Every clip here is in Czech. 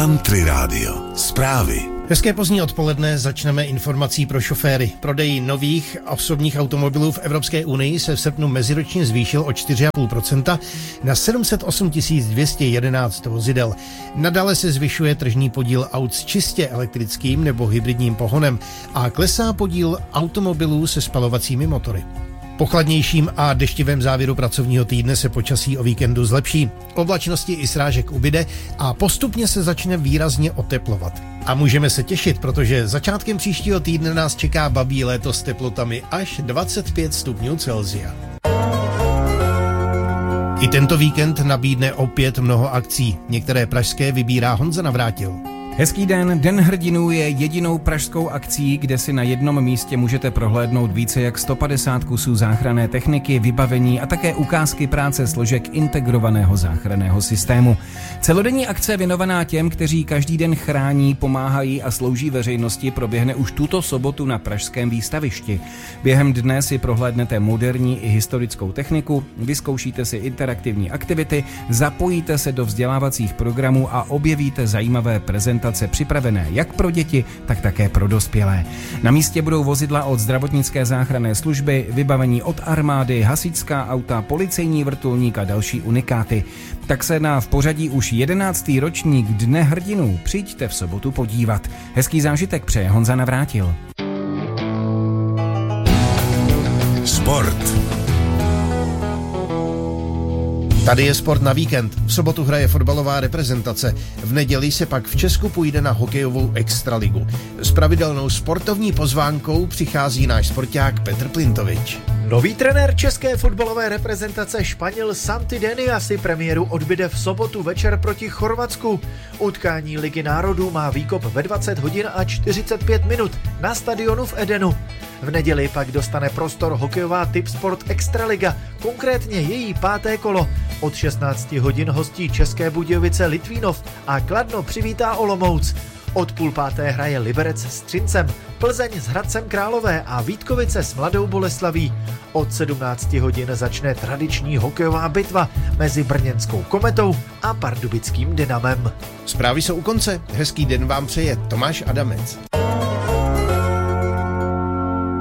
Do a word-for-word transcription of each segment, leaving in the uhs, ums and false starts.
Country Radio. Zprávy. Hezké pozdní odpoledne začneme informací pro šoféry. Prodej nových osobních automobilů v Evropské unii se v srpnu meziročně zvýšil o čtyři celá pět procenta na sedm set osm tisíc dvě stě jedenáct vozidel. Nadále se zvyšuje tržní podíl aut s čistě elektrickým nebo hybridním pohonem a klesá podíl automobilů se spalovacími motory. Po chladnějším a deštivém závěru pracovního týdne se počasí o víkendu zlepší. Oblačnosti i srážek ubyde a postupně se začne výrazně oteplovat. A můžeme se těšit, protože začátkem příštího týdne nás čeká babí léto s teplotami až dvacet pět stupňů Celsia. I tento víkend nabídne opět mnoho akcí. Některé pražské vybírá Honza Navrátil. Hezký den, Den hrdinů je jedinou pražskou akcí, kde si na jednom místě můžete prohlédnout více jak sto padesát kusů záchranné techniky, vybavení a také ukázky práce složek integrovaného záchranného systému. Celodenní akce věnovaná těm, kteří každý den chrání, pomáhají a slouží veřejnosti, proběhne už tuto sobotu na pražském výstavišti. Během dne si prohlédnete moderní i historickou techniku, vyzkoušíte si interaktivní aktivity, zapojíte se do vzdělávacích programů a objevíte zajímavé prezentace připravené jak pro děti, tak také pro dospělé. Na místě budou vozidla od zdravotnické záchranné služby, vybavení od armády, hasičská auta, policejní vrtulník a další unikáty. Tak se na v pořadí už jedenáctý ročník Dne hrdinů přijďte v sobotu podívat. Hezký zážitek přeje Honza Navrátil. Sport. Tady je sport na víkend. V sobotu hraje fotbalová reprezentace. V neděli se pak v Česku půjde na hokejovou extraligu. S pravidelnou sportovní pozvánkou přichází náš sporták Petr Plintovič. Nový trenér české fotbalové reprezentace Španěl Santi Denia si premiéru odbyde v sobotu večer proti Chorvatsku. Utkání Ligy národů má výkop ve dvacet hodin a čtyřicet pět minut na stadionu v Edenu. V neděli pak dostane prostor hokejová Tipsport Extraliga, konkrétně její páté kolo. Od šestnáct hodin hostí České Budějovice Litvínov a Kladno přivítá Olomouc. Od půl páté hraje Liberec s Třincem, Plzeň s Hradcem Králové a Vítkovice s Mladou Boleslaví. Od sedmnáct hodin začne tradiční hokejová bitva mezi brněnskou Kometou a pardubickým Dynamem. Zprávy jsou u konce. Hezký den vám přeje Tomáš Adamec.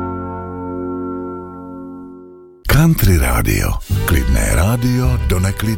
Country Radio. Klidné rádio do neklidné.